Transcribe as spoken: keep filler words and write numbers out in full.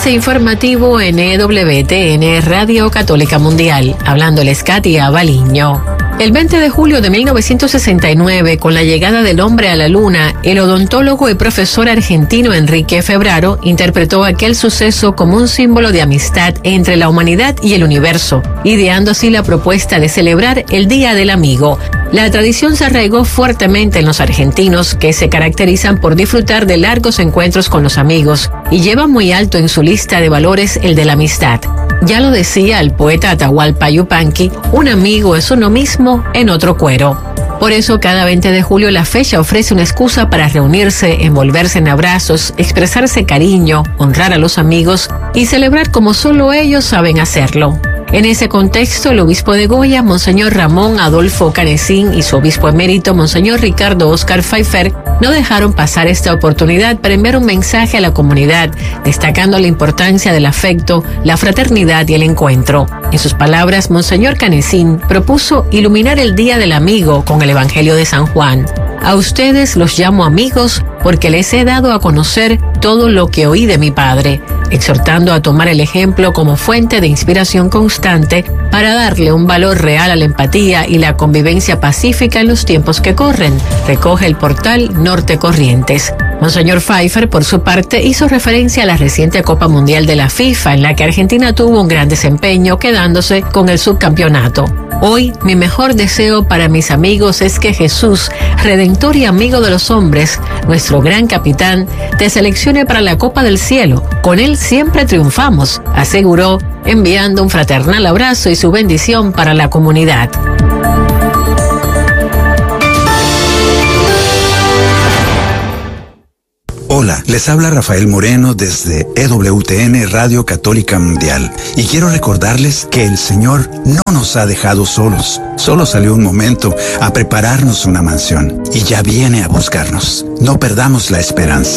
avance informativo en E W T N Radio Católica Mundial. Hablándoles Katia Baliño. El veinte de julio de mil novecientos sesenta y nueve, con la llegada del hombre a la luna, el odontólogo y profesor argentino Enrique Febraro interpretó aquel suceso como un símbolo de amistad entre la humanidad y el universo, ideando así la propuesta de celebrar el Día del Amigo. La tradición se arraigó fuertemente en los argentinos, que se caracterizan por disfrutar de largos encuentros con los amigos y llevan muy alto en su lista de valores el de la amistad. Ya lo decía el poeta Atahualpa Yupanqui, un amigo es uno mismo en otro cuero. Por eso cada veinte de julio la fecha ofrece una excusa para reunirse, envolverse en abrazos, expresarse cariño, honrar a los amigos y celebrar como solo ellos saben hacerlo. En ese contexto, el obispo de Goya, Monseñor Ramón Adolfo Canecín, y su obispo emérito, Monseñor Ricardo Oscar Pfeiffer, no dejaron pasar esta oportunidad para enviar un mensaje a la comunidad, destacando la importancia del afecto, la fraternidad y el encuentro. En sus palabras, Monseñor Canecín propuso iluminar el Día del Amigo con el Evangelio de San Juan. A ustedes los llamo amigos porque les he dado a conocer todo lo que oí de mi Padre, exhortando a tomar el ejemplo como fuente de inspiración constante para darle un valor real a la empatía y la convivencia pacífica en los tiempos que corren, recoge el portal Norte Corrientes. Monseñor Pfeiffer, por su parte, hizo referencia a la reciente Copa Mundial de la FIFA, en la que Argentina tuvo un gran desempeño, quedándose con el subcampeonato. Hoy, mi mejor deseo para mis amigos es que Jesús, Redentor y amigo de los hombres, nuestro gran capitán, te seleccione para la Copa del Cielo. Con él siempre triunfamos, aseguró, enviando un fraternal abrazo y su bendición para la comunidad. Hola, les habla Rafael Moreno desde E W T N Radio Católica Mundial y quiero recordarles que el Señor no nos ha dejado solos. Solo salió un momento a prepararnos una mansión y ya viene a buscarnos. No perdamos la esperanza.